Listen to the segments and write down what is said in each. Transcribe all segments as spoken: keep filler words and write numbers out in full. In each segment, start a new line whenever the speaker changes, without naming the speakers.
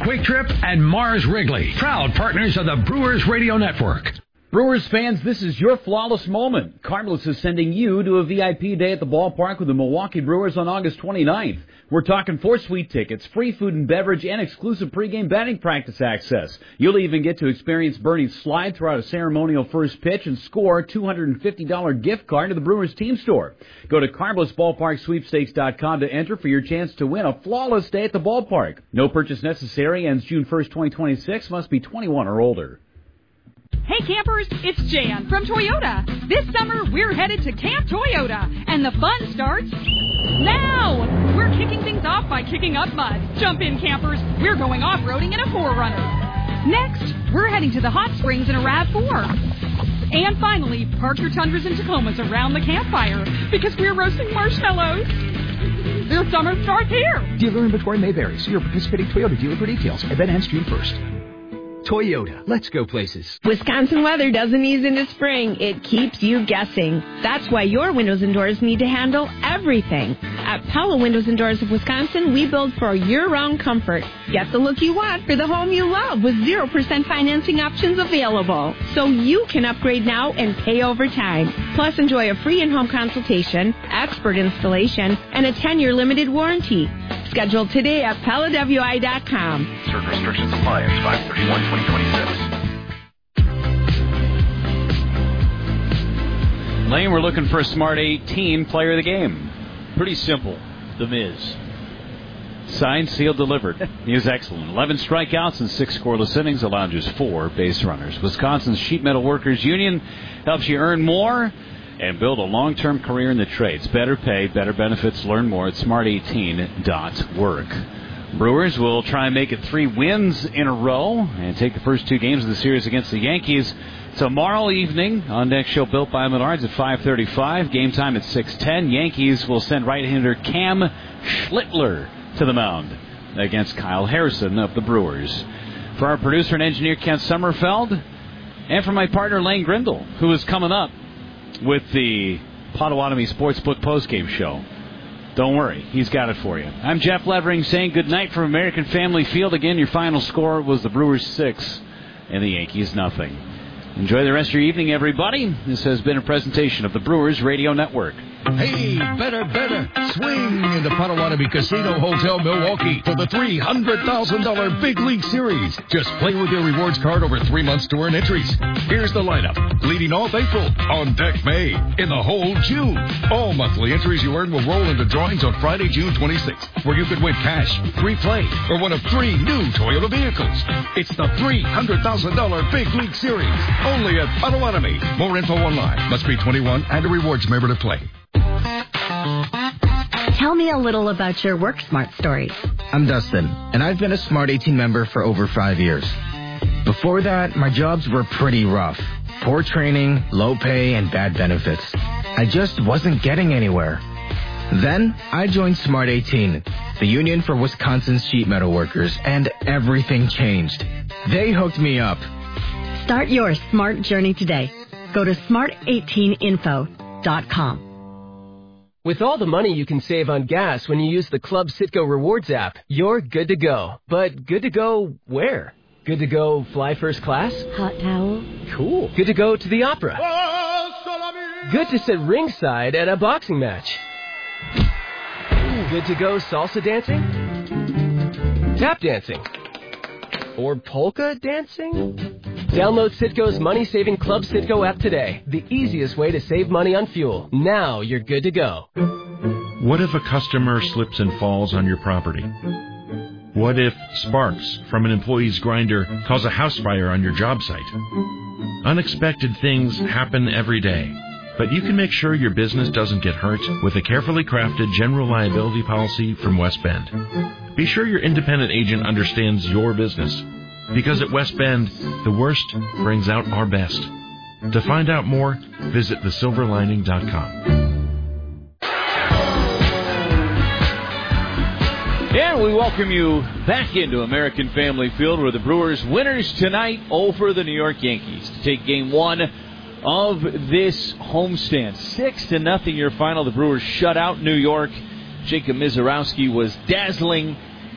Quick Trip, and Mars Wrigley, proud partners of the Brewers Radio Network.
Brewers fans, this is your flawless moment. Carmeless is sending you to a V I P day at the ballpark with the Milwaukee Brewers on August twenty-ninth. We're talking four suite tickets, free food and beverage, and exclusive pregame batting practice access. You'll even get to experience Bernie slide throughout a ceremonial first pitch and score a two hundred fifty dollars gift card to the Brewers team store. Go to carmeless ballpark sweepstakes dot com to enter for your chance to win a flawless day at the ballpark. No purchase necessary. Ends June first, twenty twenty-six. Must be twenty-one or older.
Hey campers, it's Jan from Toyota. This summer we're headed to Camp Toyota, and the fun starts now. We're kicking things off by kicking up mud. Jump in campers, we're going off-roading in a four runner. Next, we're heading to the hot springs in a RAV four. And finally, park your Tundras and Tacomas around the campfire because we're roasting marshmallows. This summer starts here.
Dealer inventory may vary. See your participating Toyota dealer for details. Event ends June first. Toyota. Let's go places.
Wisconsin weather doesn't ease into spring. It keeps you guessing. That's why your windows and doors need to handle everything. At Pella Windows and Doors of Wisconsin, we build for year-round comfort. Get the look you want for the home you love with zero percent financing options available. So you can upgrade now and pay over time. Plus, enjoy a free in-home consultation, expert installation, and a ten-year limited warranty. Schedule today at Pella W I dot com.
Certain restrictions apply. It's five thirty-one, twenty twenty-six.
Lane, we're looking for a smart eighteen player of the game.
Pretty simple. The Miz.
Signed, sealed, delivered. He was excellent. eleven strikeouts and six scoreless innings, allowed just four base runners. Wisconsin's Sheet Metal Workers Union helps you earn more and build a long-term career in the trades. Better pay, better benefits. Learn more at smart eighteen dot work. Brewers will try and make it three wins in a row and take the first two games of the series against the Yankees tomorrow evening on next show built by Menards at five thirty-five. Game time at six ten. Yankees will send right-hander Cam Schlittler to the mound against Kyle Harrison of the Brewers. For our producer and engineer Kent Sommerfeld, and for my partner Lane Grindle, who is coming up with the Potawatomi Sportsbook postgame show. Don't worry, he's got it for you. I'm Jeff Levering saying good night from American Family Field. Again, your final score was the Brewers six and the Yankees nothing. Enjoy the rest of your evening, everybody. This has been a presentation of the Brewers Radio Network.
Hey, better, better. Swing in the Potawatomi Casino Hotel Milwaukee for the three hundred thousand dollars Big League Series. Just play with your rewards card over three months to earn entries. Here's the lineup. Leading off April, on deck May, in the hole June. All monthly entries you earn will roll into drawings on Friday, June twenty-sixth, where you could win cash, free play, or one of three new Toyota vehicles. It's the three hundred thousand dollars Big League Series, only at Potawatomi. More info online. Must be twenty-one and a rewards member to play.
Tell me a little about your work smart stories.
I'm Dustin, and I've been a Smart eighteen member for over five years. Before that, my jobs were pretty rough. Poor training, low pay, and bad benefits. I just wasn't getting anywhere. Then, I joined Smart eighteen, the union for Wisconsin's sheet metal workers, and everything changed. They hooked me up.
Start your smart journey today. Go to smart eighteen info dot com.
With all the money you can save on gas when you use the Club Citgo Rewards app, you're good to go. But good to go where? Good to go fly first class?
Hot towel.
Cool. Good to go to the opera. Good to sit ringside at a boxing match. Good to go salsa dancing? Tap dancing? Or polka dancing? Download Citgo's money-saving Club Citgo app today. The easiest way to save money on fuel. Now you're good to go.
What if a customer slips and falls on your property? What if sparks from an employee's grinder cause a house fire on your job site? Unexpected things happen every day, but you can make sure your business doesn't get hurt with a carefully crafted general liability policy from West Bend. Be sure your independent agent understands your business. Because at West Bend, the worst brings out our best. To find out more, visit the silver lining dot com.
And we welcome you back into American Family Field, where the Brewers winners tonight over the New York Yankees to take game one of this homestand. Six to nothing your final. The Brewers shut out New York. Jacob Mizorowski was dazzling.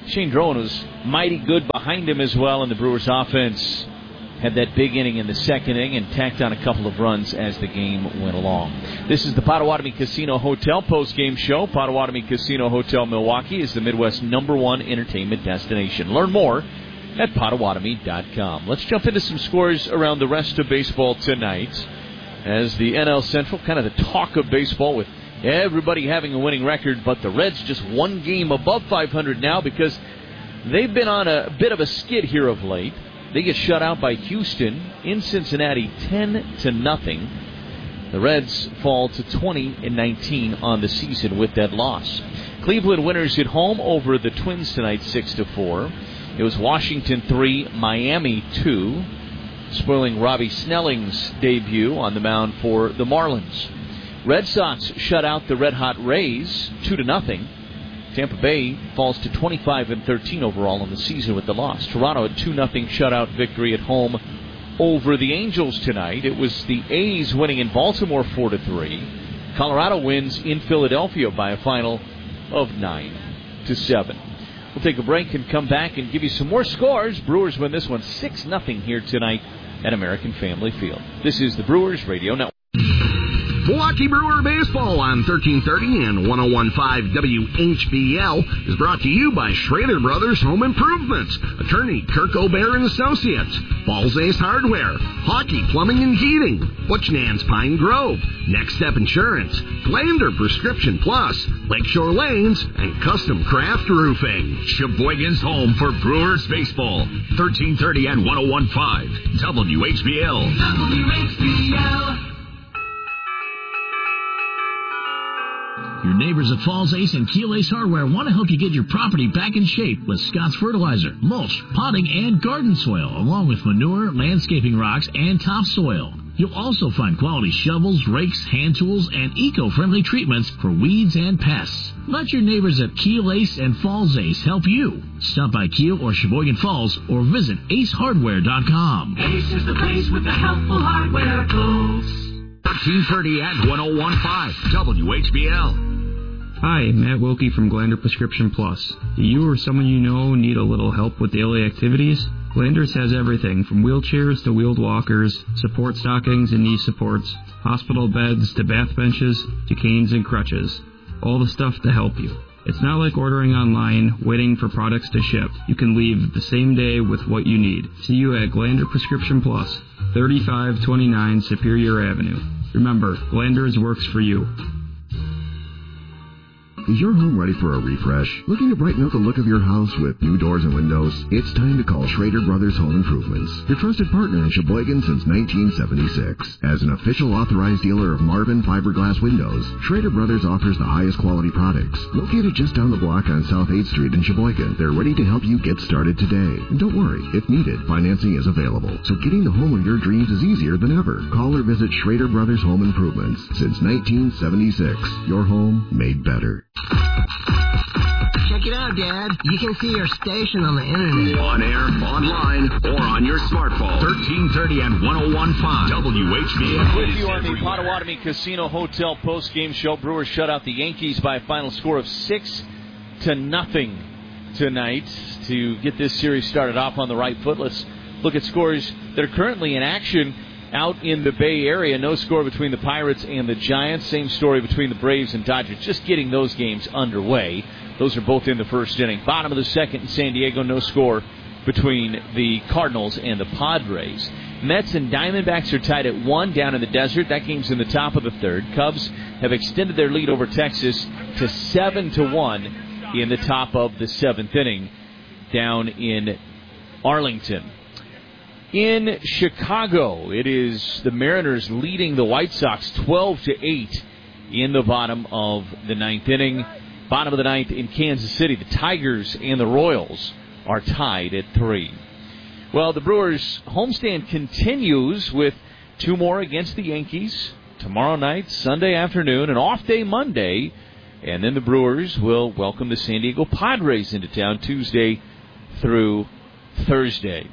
Shane Drowan was mighty good behind him as well, and the Brewers offense had that big inning in the second inning and tacked on a couple of runs as the game went along. This is the Potawatomi Casino Hotel post-game show. Potawatomi Casino Hotel Milwaukee is the Midwest's number one entertainment destination. Learn more at Potawatomi dot com. Let's jump into some scores around the rest of baseball tonight, as the N L Central, kind of the talk of baseball, with everybody having a winning record, but the Reds just one game above five hundred now because they've been on a bit of a skid here of late. They get shut out by Houston in Cincinnati, ten to nothing. The Reds fall to twenty and nineteen on the season with that loss. Cleveland winners at home over the Twins tonight, six to four. It was Washington three, Miami two, spoiling Robbie Snelling's debut on the mound for the Marlins. Red Sox shut out the Red Hot Rays, two to nothing. Tampa Bay falls to twenty-five and thirteen overall in the season with the loss. Toronto a two nothing shutout victory at home over the Angels tonight. It was the A's winning in Baltimore four to three. Colorado wins in Philadelphia by a final of nine to seven. We'll take a break and come back and give you some more scores. Brewers win this one six nothing here tonight at American Family Field. This is the Brewers Radio Network.
Milwaukee Brewer Baseball on thirteen thirty and one oh one point five W H B L is brought to you by Schrader Brothers Home Improvement, attorney Kirk O'Bear and Associates, Falls Ace Hardware, Hockey Plumbing and Heating, Butchnan's Pine Grove, Next Step Insurance, Glander Prescription Plus, Lakeshore Lanes, and Custom Craft Roofing.
Sheboygan's home for Brewers Baseball, thirteen thirty and one oh one point five W H B L.
W H B L.
Your neighbors at Falls Ace and Keel Ace Hardware want to help you get your property back in shape with Scott's Fertilizer, mulch, potting, and garden soil, along with manure, landscaping rocks, and topsoil. You'll also find quality shovels, rakes, hand tools, and eco-friendly treatments for weeds and pests. Let your neighbors at Keel Ace and Falls Ace help you. Stop by Keel or Sheboygan Falls or visit ace hardware dot com.
Ace is the place with the helpful hardware tools.
thirteen thirty and one oh one point five W H B L.
Hi, Matt Wilkie from Glander Prescription Plus. Do you or someone you know need a little help with daily activities? Glanders has everything from wheelchairs to wheeled walkers, support stockings and knee supports, hospital beds to bath benches to canes and crutches. All the stuff to help you. It's not like ordering online, waiting for products to ship. You can leave the same day with what you need. See you at Glander Prescription Plus, thirty-five twenty-nine Superior Avenue. Remember, Glanders works for you.
Is your home ready for a refresh? Looking to brighten up the look of your house with new doors and windows? It's time to call Schrader Brothers Home Improvements, your trusted partner in Sheboygan since nineteen seventy-six. As an official authorized dealer of Marvin fiberglass windows, Schrader Brothers offers the highest quality products. Located just down the block on South eighth Street in Sheboygan, they're ready to help you get started today. And don't worry, if needed, financing is available. So getting the home of your dreams is easier than ever. Call or visit Schrader Brothers Home Improvements. Since nineteen seventy-six, your home made better.
Check it out, Dad. You can see our station on the internet.
On air, online, or on your smartphone.
thirteen thirty and one oh one point five W H B L.
With you on the Potawatomi Casino Hotel post-game show. Brewers shut out the Yankees by a final score of six to nothing tonight to get this series started off on the right foot. Let's look at scores that are currently in action out in the Bay Area. No score between the Pirates and the Giants. Same story between the Braves and Dodgers. Just getting those games underway. Those are both in the first inning. Bottom of the second in San Diego. No score between the Cardinals and the Padres. Mets and Diamondbacks are tied at one down in the desert. That game's in the top of the third. Cubs have extended their lead over Texas to seven to one in the top of the seventh inning down in Arlington. In Chicago, it is the Mariners leading the White Sox twelve to eight in the bottom of the ninth inning. Bottom of the ninth in Kansas City, the Tigers and the Royals are tied at three. Well, the Brewers' homestand continues with two more against the Yankees tomorrow night, Sunday afternoon, an off day Monday, and then the Brewers will welcome the San Diego Padres into town Tuesday through Thursday.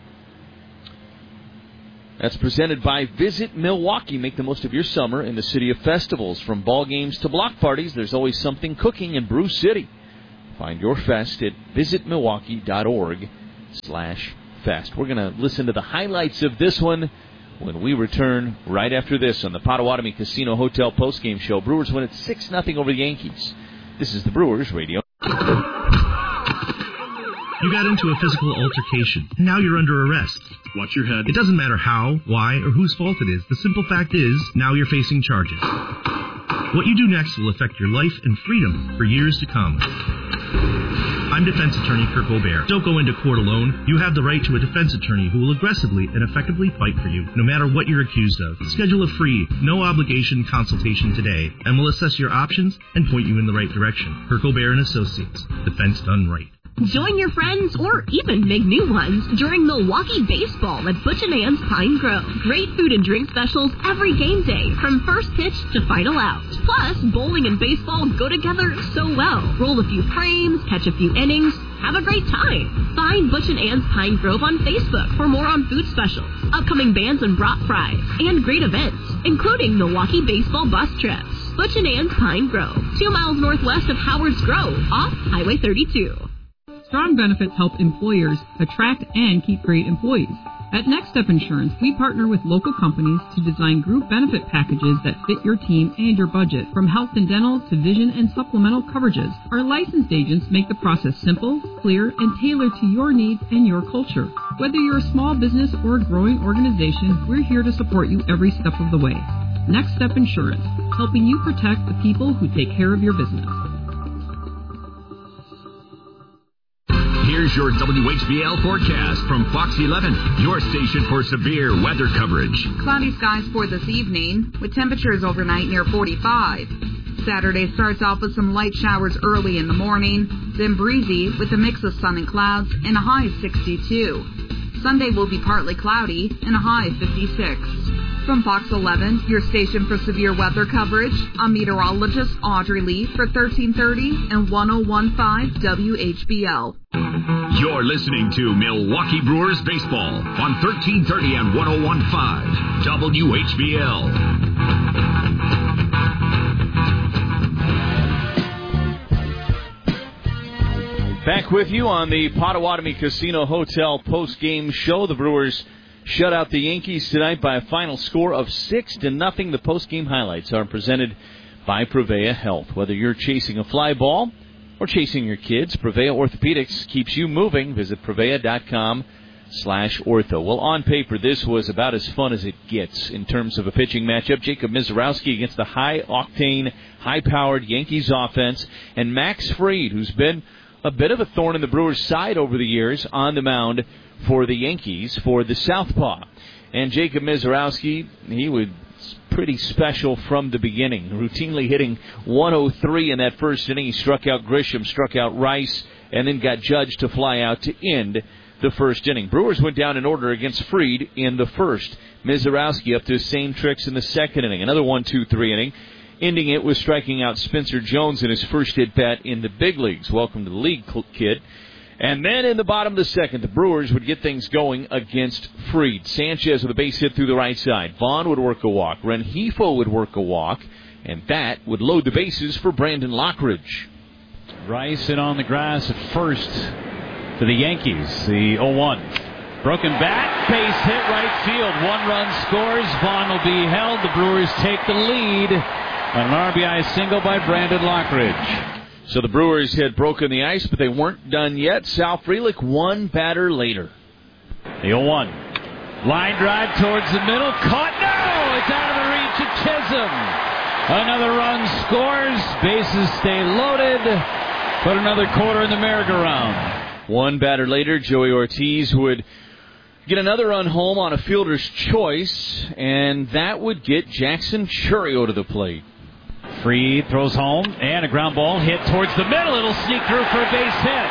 That's presented by Visit Milwaukee. Make the most of your summer in the city of festivals. From ball games to block parties, there's always something cooking in Brew City. Find your fest at visitmilwaukee.org slash fest. We're going to listen to the highlights of this one when we return right after this on the Potawatomi Casino Hotel postgame show. Brewers win at six nothing over the Yankees. This is the Brewers Radio.
You got into a physical altercation. Now you're under arrest. Watch your head. It doesn't matter how, why, or whose fault it is. The simple fact is, now you're facing charges. What you do next will affect your life and freedom for years to come. I'm defense attorney Kirk O'Bear. Don't go into court alone. You have the right to a defense attorney who will aggressively and effectively fight for you, no matter what you're accused of. Schedule a free, no-obligation consultation today, and we'll assess your options and point you in the right direction. Kirk O'Bear and Associates. Defense done right.
Join your friends or even make new ones during Milwaukee Baseball at Butch and Ann's Pine Grove. Great food and drink specials every game day from first pitch to final out. Plus, bowling and baseball go together so well. Roll a few frames, catch a few innings, have a great time. Find Butch and Ann's Pine Grove on Facebook for more on food specials, upcoming bands and brat fries, and great events, including Milwaukee Baseball bus trips. Butch and Ann's Pine Grove, two miles northwest of Howard's Grove, off Highway thirty-two.
Strong benefits help employers attract and keep great employees. At Next Step Insurance, we partner with local companies to design group benefit packages that fit your team and your budget, from health and dental to vision and supplemental coverages. Our licensed agents make the process simple, clear, and tailored to your needs and your culture. Whether you're a small business or a growing organization, we're here to support you every step of the way. Next Step Insurance, helping you protect the people who take care of your business.
Here's your W H B L forecast from Fox eleven, your station for severe weather coverage.
Cloudy skies for this evening, with temperatures overnight near forty-five. Saturday starts off with some light showers early in the morning, then breezy with a mix of sun and clouds and a high of sixty-two. Sunday will be partly cloudy and a high of fifty-six. From Fox eleven, your station for severe weather coverage, I'm meteorologist Audrey Lee for thirteen thirty and ten fifteen W H B L.
You're listening to Milwaukee Brewers Baseball on thirteen thirty and ten fifteen W H B L.
Back with you on the Potawatomi Casino Hotel post-game show. The Brewers shut out the Yankees tonight by a final score of six to nothing. The post-game highlights are presented by Prevea Health. Whether you're chasing a fly ball or chasing your kids, Prevea Orthopedics keeps you moving. Visit Prevea.com slash ortho. Well, on paper, this was about as fun as it gets in terms of a pitching matchup. Jacob Mizorowski against the high-octane, high-powered Yankees offense, and Max Fried, who's been a bit of a thorn in the Brewers' side over the years, on the mound for the Yankees for the Southpaw. And Jacob Mizorowski, he was pretty special from the beginning, routinely hitting one oh three in that first inning. He struck out Grisham, struck out Rice, and then got judged to fly out to end the first inning. Brewers went down in order against Fried in the first. Mizorowski up to his same tricks in the second inning. Another one two three inning, ending it with striking out Spencer Jones in his first at-bat in the big leagues. Welcome to the league, kid. And then in the bottom of the second, the Brewers would get things going against Fried. Sanchez with a base hit through the right side. Vaughn would work a walk. Rengifo would work a walk. And that would load the bases for Brandon Lockridge.
Rice in on the grass at first for the Yankees. The oh one. Broken bat, base hit right field. One run scores. Vaughn will be held. The Brewers take the lead on an R B I single by Brandon Lockridge.
So the Brewers had broken the ice, but they weren't done yet. Sal Frelick one batter later.
The oh one. Line drive towards the middle. Caught. No! It's out of the reach of Chisholm. Another run scores. Bases stay loaded. Put another quarter in the merry-go-round.
One batter later, Joey Ortiz would get another run home on a fielder's choice, and that would get Jackson Chourio to the plate.
Fried throws home, and a ground ball hit towards the middle. It'll sneak through for a base hit.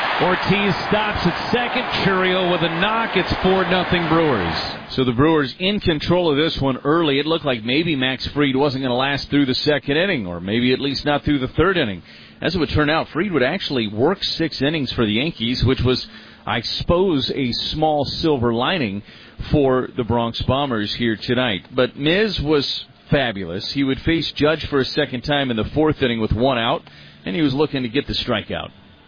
Ortiz stops at second. Chourio with a knock. It's four nothing Brewers.
So the Brewers in control of this one early. It looked like maybe Max Fried wasn't going to last through the second inning, or maybe at least not through the third inning. As it would turn out, Fried would actually work six innings for the Yankees, which was, I suppose, a small silver lining for the Bronx Bombers here tonight. But Miz was fabulous. He would face Judge for a second time in the fourth inning with one out, and he was looking to get the strikeout.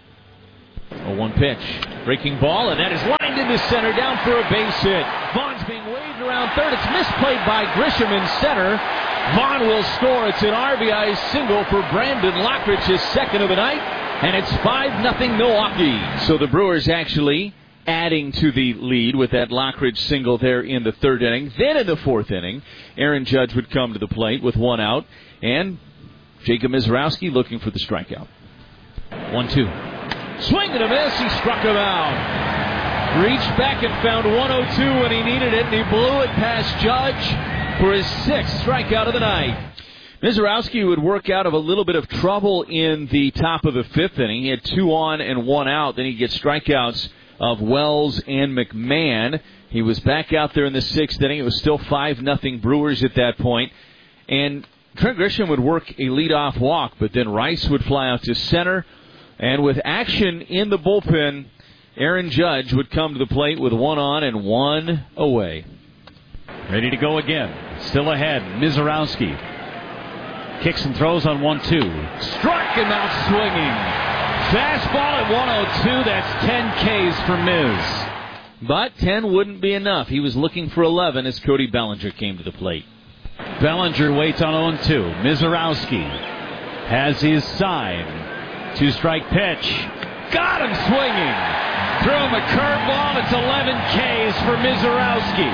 A one pitch. Breaking ball, and that is lined into center, down for a base hit. Vaughn's being waved around third. It's misplayed by Grisham in center. Vaughn will score. It's an R B I single for Brandon Lockridge, his second of the night, and it's five nothing Milwaukee. So the Brewers actually adding to the lead with that Lockridge single there in the third inning. Then in the fourth inning, Aaron Judge would come to the plate with one out, and Jacob Mizorowski looking for the strikeout. one two. Swing and a miss. He struck him out. Reached back and found one oh two when he needed it, and he blew it past Judge for his sixth strikeout of the night. Mizorowski would work out of a little bit of trouble in the top of the fifth inning. He had two on and one out. Then he'd get strikeouts of Wells and McMahon. He was back out there in the sixth inning. It was still five nothing Brewers at that point. And Trent Grisham would work a leadoff walk, but then Rice would fly out to center. And with action in the bullpen, Aaron Judge would come to the plate with one on and one away.
Ready to go again. Still ahead. Mizorowski kicks and throws on one two.
Struck him out swinging. Fastball at one oh two. That's ten Ks for Miz. But ten wouldn't be enough. He was looking for eleven as Cody Bellinger came to the plate.
Bellinger waits on oh two. Mizorowski has his sign. Two-strike pitch.
Got him swinging. Threw him a curveball. It's eleven Ks for Mizorowski.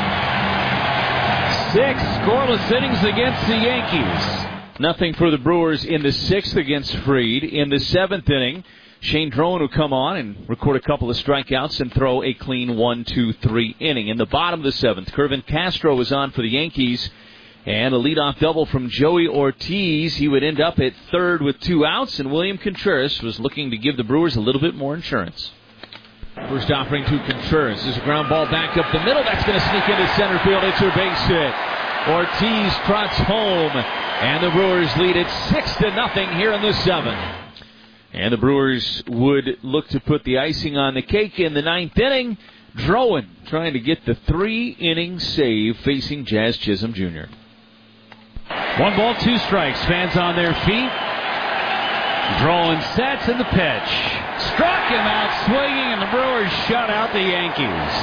Six scoreless innings against the Yankees. Nothing for the Brewers in the sixth against Fried. In the seventh inning, Shane Drone will come on and record a couple of strikeouts and throw a clean one two three inning. In the bottom of the seventh, Kervin Castro was on for the Yankees. And a leadoff double from Joey Ortiz. He would end up at third with two outs, and William Contreras was looking to give the Brewers a little bit more insurance. First offering to Contreras. There's a ground ball back up the middle. That's going to sneak into center field. It's a base hit. Ortiz trots home, and the Brewers lead it six to nothing here in the seventh. And the Brewers would look to put the icing on the cake in the ninth inning. Drowan trying to get the three-inning save facing Jazz Chisholm Junior
One ball, two strikes. Fans on their feet. Drowan sets in the pitch. Struck him out swinging, and the Brewers shut out the Yankees.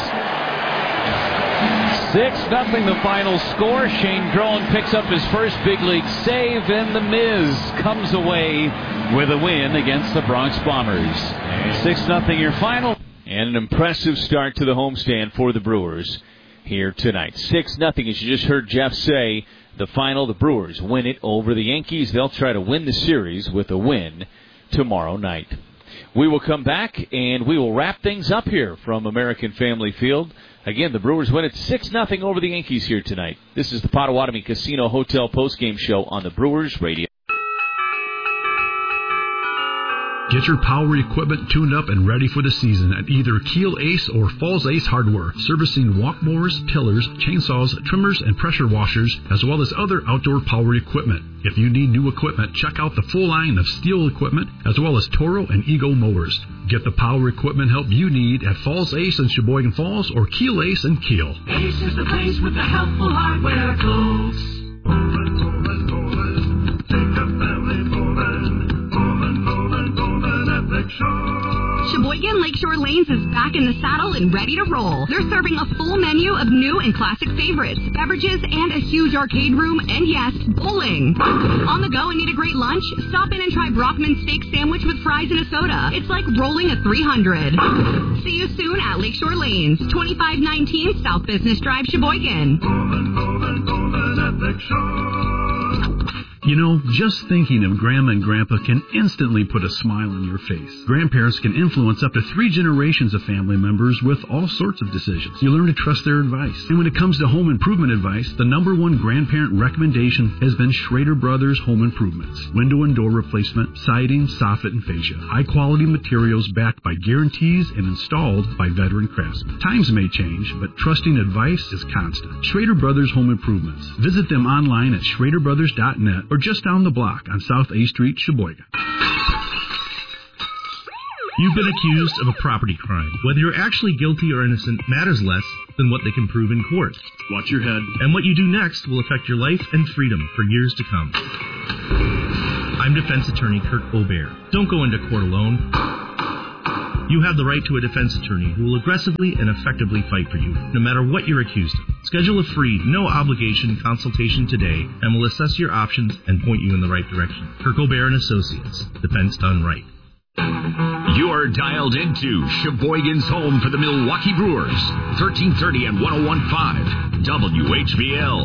six nothing the final score. Shane Drowan picks up his first big league save, and the Miz comes away with a win against the Bronx Bombers. six nothing your final.
And an impressive start to the homestand for the Brewers here tonight. six nothing, as you just heard Jeff say. The final, the Brewers win it over the Yankees. They'll try to win the series with a win tomorrow night. We will come back, and we will wrap things up here from American Family Field. Again, the Brewers win it six nothing over the Yankees here tonight. This is the Potawatomi Casino Hotel postgame show on the Brewers Radio.
Get your power equipment tuned up and ready for the season at either Keel Ace or Falls Ace Hardware, servicing walk mowers, tillers, chainsaws, trimmers, and pressure washers, as well as other outdoor power equipment. If you need new equipment, check out the full line of Steel equipment, as well as Toro and Ego mowers. Get the power equipment help you need at Falls Ace in Sheboygan Falls or Keel Ace in Keel.
Ace is the place with the helpful hardware, folks. Bowman, Bowman, Bowman, take a family Bowman. Bowman, Bowman, Bowman at Lakeshore.
Sheboygan Lakeshore Lanes is back in the saddle and ready to roll. They're serving a full menu of new and classic favorites, beverages, and a huge arcade room, and yes, bowling. On the go and need a great lunch? Stop in and try Brockman's steak sandwich with fries and a soda. It's like rolling a three hundred. See you soon at Lakeshore Lanes, twenty-five nineteen South Business Drive, Sheboygan.
Bowman, Bowman, Bowman at Lakeshore.
You know, just thinking of Grandma and Grandpa can instantly put a smile on your face. Grandparents can influence up to three generations of family members with all sorts of decisions. You learn to trust their advice. And when it comes to home improvement advice, the number one grandparent recommendation has been Schrader Brothers Home Improvements. Window and door replacement, siding, soffit, and fascia. High-quality materials backed by guarantees and installed by veteran craftsmen. Times may change, but trusting advice is constant. Schrader Brothers Home Improvements. Visit them online at schrader brothers dot net or just down the block on South A Street, Sheboygan.
You've been accused of a property crime. Whether you're actually guilty or innocent matters less than what they can prove in court. Watch your head, and what you do next will affect your life and freedom for years to come. I'm defense attorney Kirk Aubert. Don't go into court alone. You have the right to a defense attorney who will aggressively and effectively fight for you, no matter what you're accused of. Schedule a free, no-obligation consultation today, and we'll assess your options and point you in the right direction. Kirk O'Bear and Associates. Defense done right.
You're dialed into Sheboygan's home for the Milwaukee Brewers. thirteen thirty and one oh one point five W H B L.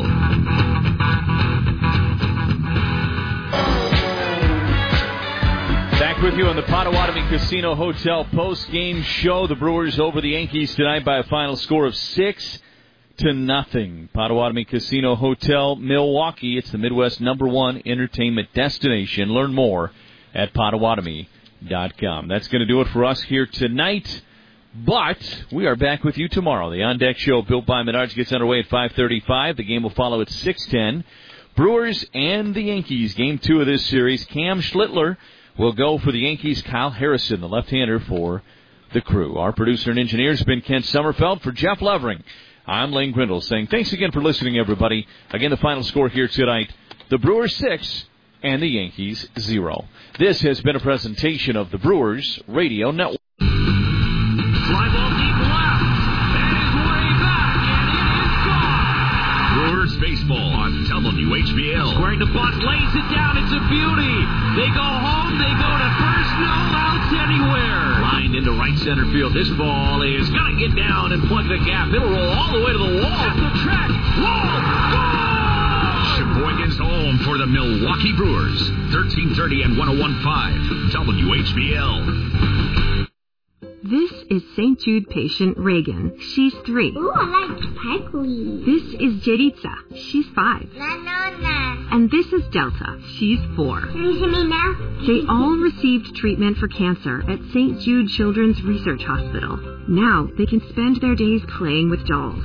Back with you on the Potawatomi Casino Hotel post-game show. The Brewers over the Yankees tonight by a final score of six to nothing. Potawatomi Casino Hotel, Milwaukee. It's the Midwest number one entertainment destination. Learn more at Potawatomi dot com. That's going to do it for us here tonight. But we are back with you tomorrow. The On Deck Show, built by Menards, gets underway at five thirty-five. The game will follow at six ten. Brewers and the Yankees, game two of this series. Cam Schlittler will go for the Yankees. Kyle Harrison, the left-hander, for the Crew. Our producer and engineer has been Kent Sommerfeld. For Jeff Levering, I'm Lane Grindle saying thanks again for listening, everybody. Again, the final score here tonight, the Brewers six and the Yankees zero. This has been a presentation of the Brewers Radio Network.
Fly ball deep left. And is way back, and it is gone. Brewers baseball on W H B L.
Squaring the bus, lays it down. It's a beauty. They go home. They go to first. No outs anywhere. Lined into right center field. This ball is going to get down and plug the gap. It'll roll all the way to the wall. At the track. Wall. Goal!
Sheboygan's home for the Milwaukee Brewers. thirteen thirty and one oh one point five W H B L.
This is Saint Jude patient Reagan. She's three.
Ooh, I like sparkly.
This is Jeritza. She's five.
No, no, no.
And this is Delta. She's four.
Can you see me now?
They all received treatment for cancer at Saint Jude Children's Research Hospital. Now they can spend their days playing with dolls,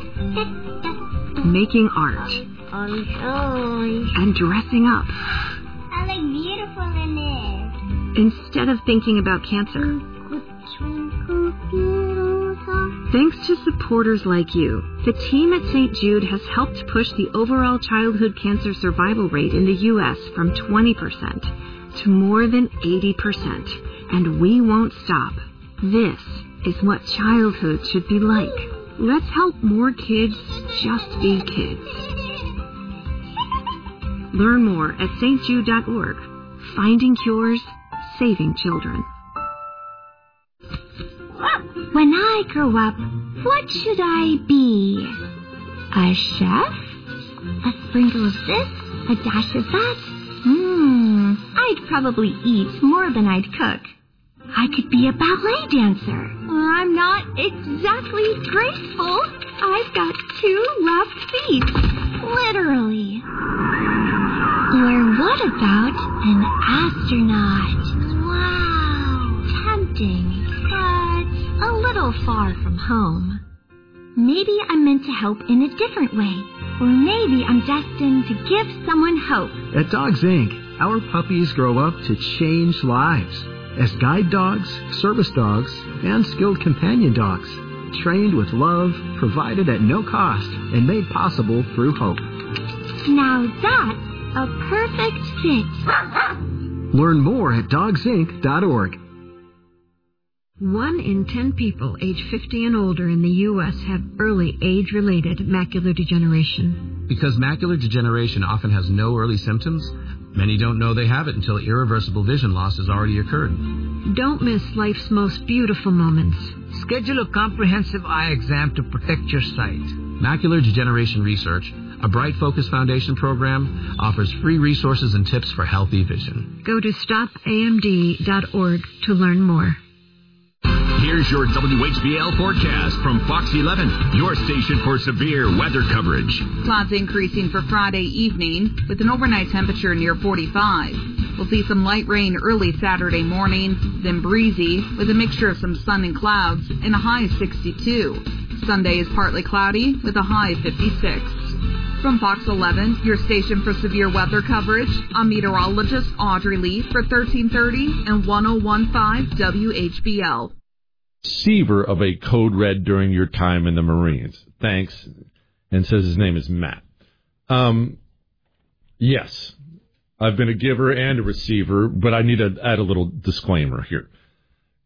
making art, and dressing up.
I look beautiful in it.
Instead of thinking about cancer. Thanks to supporters like you, the team at Saint Jude has helped push the overall childhood cancer survival rate in the U S from twenty percent to more than eighty percent. And we won't stop. This is what childhood should be like. Let's help more kids just be kids. Learn more at S T Jude dot org. Finding cures, saving children.
When I grow up, what should I be? A chef? A sprinkle of this? A dash of that? Hmm, I'd probably eat more than I'd cook. I could be a ballet dancer. I'm not exactly graceful. I've got two left feet. Literally. Or what about an astronaut? Wow, tempting. But a little far from home. Maybe I'm meant to help in a different way. Or maybe I'm destined to give someone hope.
At Dogs Incorporated, our puppies grow up to change lives. As guide dogs, service dogs, and skilled companion dogs. Trained with love, provided at no cost, and made possible through hope.
Now that's a perfect fit.
Learn more at dogs inc dot org.
One in ten people age fifty and older in the U S have early age-related macular degeneration.
Because macular degeneration often has no early symptoms, many don't know they have it until irreversible vision loss has already occurred.
Don't miss life's most beautiful moments.
Schedule a comprehensive eye exam to protect your sight.
Macular Degeneration Research, a Bright Focus Foundation program, offers free resources and tips for healthy vision.
Go to stop A M D dot org to learn more.
Here's your W H B L forecast from Fox eleven, your station for severe weather coverage.
Clouds increasing for Friday evening with an overnight temperature near forty-five. We'll see some light rain early Saturday morning, then breezy with a mixture of some sun and clouds and a high of sixty-two. Sunday is partly cloudy with a high of fifty-six. From Fox eleven, your station for severe weather coverage, I'm meteorologist Audrey Lee for thirteen thirty and one oh one point five W H B L.
Receiver of a code red during your time in the Marines. Thanks. And says his name is Matt. Um, yes, I've been a giver and a receiver, but I need to add a little disclaimer here.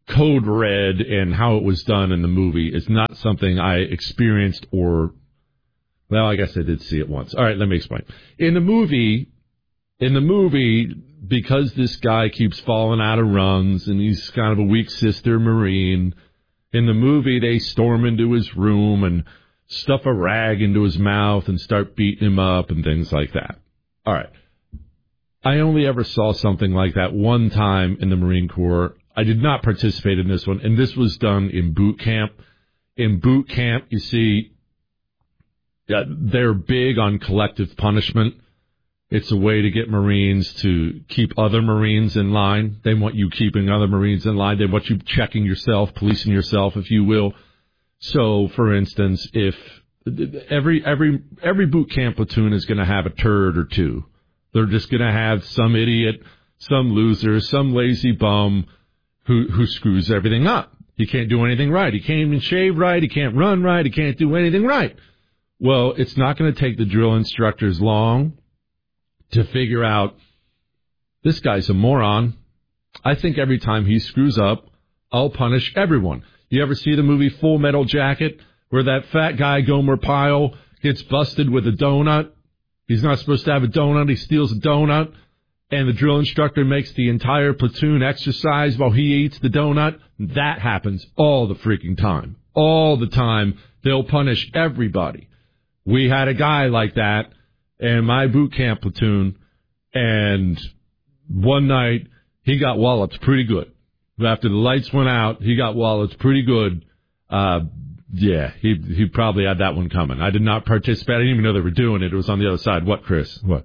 code red and how it was done in the movie is not something I experienced or, well, I guess I did see it once. All right, let me explain. In the movie, in the movie, because this guy keeps falling out of runs and he's kind of a weak sister Marine, in the movie they storm into his room and stuff a rag into his mouth and start beating him up and things like that. All right. I only ever saw something like that one time in the Marine Corps. I did not participate in this one, and this was done in boot camp. In boot camp, you see, yeah, they're big on collective punishment. It's a way to get Marines to keep other Marines in line. They want you keeping other Marines in line. They want you checking yourself, policing yourself, if you will. So, for instance, if every every every boot camp platoon is going to have a turd or two. They're just going to have some idiot, some loser, some lazy bum who who screws everything up. He can't do anything right. He can't even shave right. He can't run right. He can't do anything right. Well, it's not going to take the drill instructors long to figure out, this guy's a moron. I think every time he screws up, I'll punish everyone. You ever see the movie Full Metal Jacket, where that fat guy, Gomer Pyle, gets busted with a donut? He's not supposed to have a donut. He steals a donut, and the drill instructor makes the entire platoon exercise while he eats the donut. That happens all the freaking time. All the time. They'll punish everybody. We had a guy like that in my boot camp platoon, and one night he got walloped pretty good. After the lights went out, he got walloped pretty good. Uh, yeah, he he probably had that one coming. I did not participate. I didn't even know they were doing it. It was on the other side. What, Chris? What?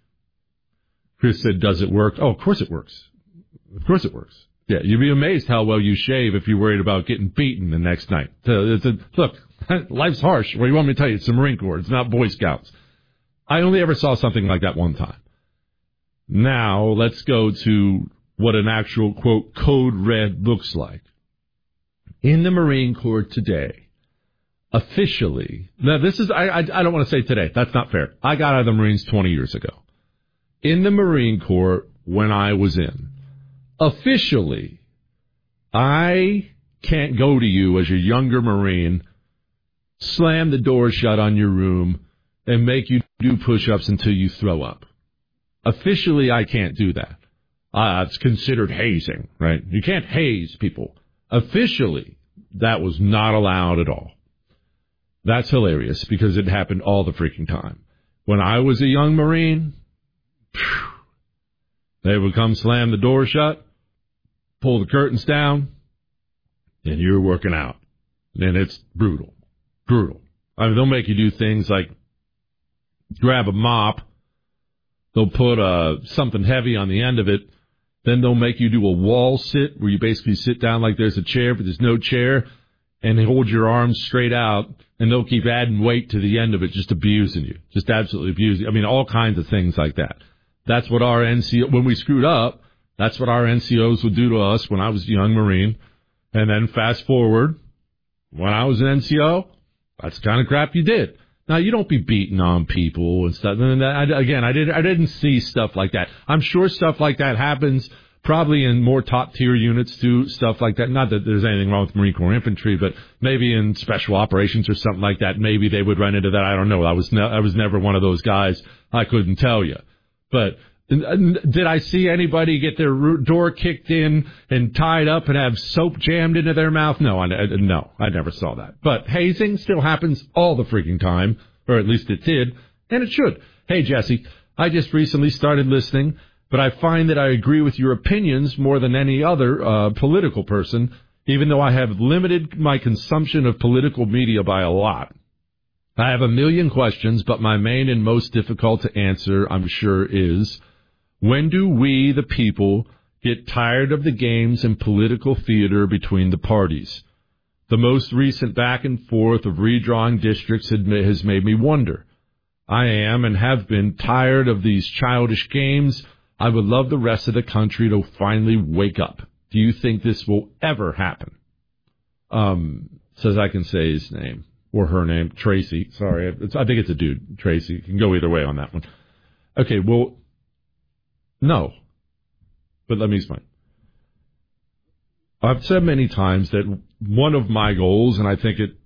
Chris said, does it work? Oh, of course it works. Of course it works. Yeah, you'd be amazed how well you shave if you're worried about getting beaten the next night. So, it's a, look, life's harsh. What do you want me to tell you? It's the Marine Corps. It's not Boy Scouts. I only ever saw something like that one time. Now, let's go to what an actual, quote, code red looks like. In the Marine Corps today, officially, now this is, I, I, I don't want to say today. That's not fair. I got out of the Marines twenty years ago. In the Marine Corps, when I was in, officially, I can't go to you as a younger Marine, slam the door shut on your room, and make you do push-ups until you throw up. Officially, I can't do that. Uh, it's considered hazing, right? You can't haze people. Officially, that was not allowed at all. That's hilarious because it happened all the freaking time. When I was a young Marine, phew, they would come slam the door shut, pull the curtains down, and you're working out. And it's brutal. Brutal. I mean, they'll make you do things like grab a mop, they'll put uh, something heavy on the end of it, then they'll make you do a wall sit where you basically sit down like there's a chair, but there's no chair, and they hold your arms straight out, and they'll keep adding weight to the end of it, just abusing you, just absolutely abusing you. I mean, all kinds of things like that. That's what our N C O, when we screwed up, that's what our N C Os would do to us when I was a young Marine. And then fast forward, when I was an N C O, that's the kind of crap you did. Now, you don't be beating on people and stuff. And I, again, I, did, I didn't see stuff like that. I'm sure stuff like that happens probably in more top-tier units too, stuff like that. Not that there's anything wrong with Marine Corps infantry, but maybe in special operations or something like that, maybe they would run into that. I don't know. I was ne- I was never one of those guys. I couldn't tell you. But did I see anybody get their door kicked in and tied up and have soap jammed into their mouth? No, I, no, I never saw that. But hazing still happens all the freaking time, or at least it did, and it should. Hey, Jesse, I just recently started listening, but I find that I agree with your opinions more than any other uh, political person, even though I have limited my consumption of political media by a lot. I have a million questions, but my main and most difficult to answer, I'm sure, is, when do we, the people, get tired of the games and political theater between the parties? The most recent back and forth of redrawing districts has made me wonder. I am and have been tired of these childish games. I would love the rest of the country to finally wake up. Do you think this will ever happen? Um, says I can say his name. Or her name, Tracy. Sorry, it's, I think it's a dude, Tracy. You can go either way on that one. Okay, well, no. But let me explain.
I've said many times that one of my goals, and I think it